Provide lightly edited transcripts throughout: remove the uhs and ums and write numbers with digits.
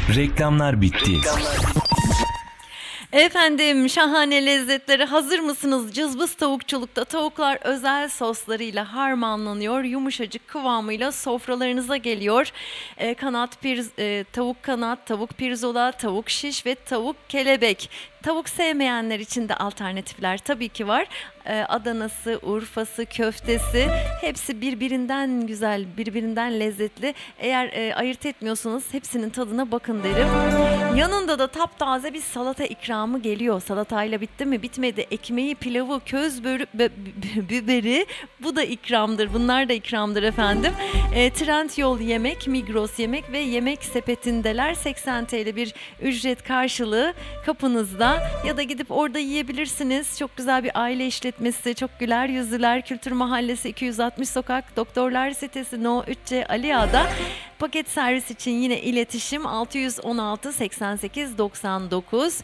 Reklamlar bitti. Efendim, şahane lezzetlere hazır mısınız? Cızbız Tavukçuluk'ta tavuklar özel soslarıyla harmanlanıyor. Yumuşacık kıvamıyla sofralarınıza geliyor. Tavuk kanat, tavuk pirzola, tavuk şiş ve tavuk kelebek. Tavuk sevmeyenler için de alternatifler tabii ki var. Adanası, Urfası, köftesi hepsi birbirinden güzel, birbirinden lezzetli. Eğer ayırt etmiyorsanız hepsinin tadına bakın derim. Yanında da taptaze bir salata ikramı geliyor. Salatayla bitti mi? Bitmedi. Ekmeği, pilavı, biberi, bu da ikramdır. Bunlar da ikramdır efendim. Trendyol Yemek, Migros Yemek ve Yemek Sepetindeler 80 TL bir ücret karşılığı kapınızda. Ya da gidip orada yiyebilirsiniz. Çok güzel bir aile işletmesi, çok güler yüzlüler. Kültür Mahallesi 260 Sokak, Doktorlar Sitesi No 3C Ali Ağa'da. Paket servis için yine iletişim 616 88 99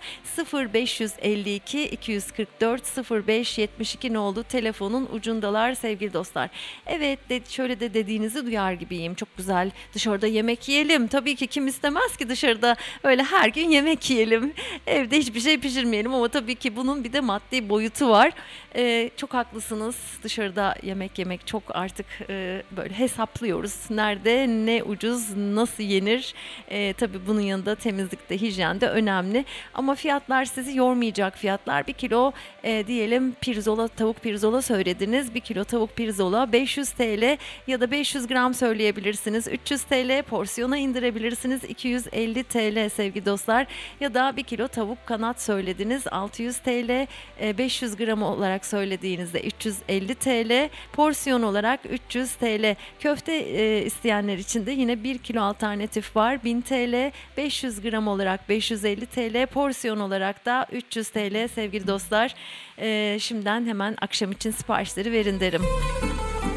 0552 244 0572 nolu telefonun ucundalar sevgili dostlar. Evet, şöyle de dediğinizi duyar gibiyim. Çok güzel dışarıda yemek yiyelim. Tabii ki kim istemez ki dışarıda öyle her gün yemek yiyelim. Evde hiçbir şey pişirmeyelim ama tabii ki bunun bir de maddi boyutu var. Çok haklısınız. Dışarıda yemek yemek çok artık böyle hesaplıyoruz. Nerede ne ucuz, nasıl yenir? Tabii bunun yanında temizlikte, hijyen de önemli. Ama fiyatlar sizi yormayacak fiyatlar. 1 kilo diyelim tavuk pirzola söylediniz. 1 kilo tavuk pirzola 500 TL ya da 500 gram söyleyebilirsiniz. 300 TL porsiyona indirebilirsiniz. 250 TL sevgili dostlar. Ya da 1 kilo tavuk kanat söylediniz. 600 TL 500 gram olarak söylediğinizde 350 TL porsiyon olarak 300 TL. Köfte isteyenler için de yine 1 kilo alternatif var. 1000 TL 500 gram olarak 550 TL porsiyon olarak da 300 TL sevgili dostlar. Şimdiden hemen akşam için siparişleri verin derim.